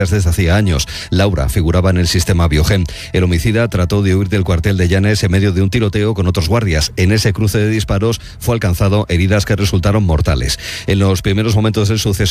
desde hacía años. Laura figuraba en el sistema Biogen. El homicida trató de huir del cuartel de Llanes en medio de un tiroteo con otros guardias. En ese cruce de disparos fue alcanzado heridas que resultaron mortales. En los primeros momentos del suceso